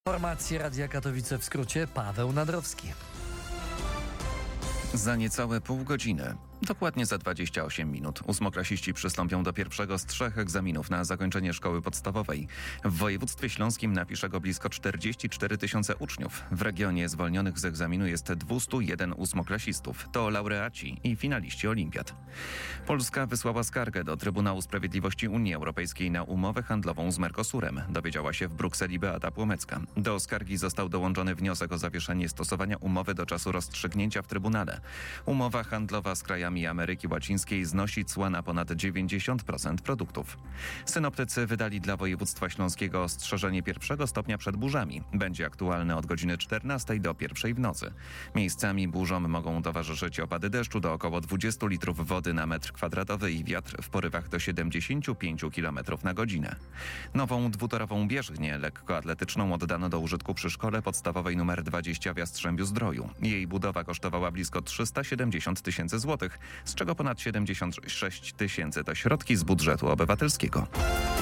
Informacje Radia Katowice w skrócie. Paweł Nadrowski. Za niecałe pół godziny, dokładnie za 28 minut, ósmoklasiści przystąpią do pierwszego z 3 egzaminów na zakończenie szkoły podstawowej. W województwie śląskim napisze go blisko 44 tysiące uczniów. W regionie zwolnionych z egzaminu jest 201 ósmoklasistów. To laureaci i finaliści olimpiad. Polska wysłała skargę do Trybunału Sprawiedliwości Unii Europejskiej na umowę handlową z Mercosurem, dowiedziała się w Brukseli Beata Płomecka. Do skargi został dołączony wniosek o zawieszenie stosowania umowy do czasu rozstrzygnięcia w Trybunale. Umowa handlowa z krajami Ameryki Łacińskiej znosi cła na ponad 90% produktów. Synoptycy wydali dla województwa śląskiego ostrzeżenie 1 stopnia przed burzami. Będzie aktualne od godziny 14 do 1 w nocy. Miejscami burzom mogą towarzyszyć opady deszczu do około 20 litrów wody na metr kwadratowy i wiatr w porywach do 75 km na godzinę. Nową dwutorową bieżnię lekkoatletyczną oddano do użytku przy szkole podstawowej nr 20 w Jastrzębiu-Zdroju. Jej budowa kosztowała blisko 370 tysięcy złotych, z czego ponad 76 tysięcy to środki z budżetu obywatelskiego.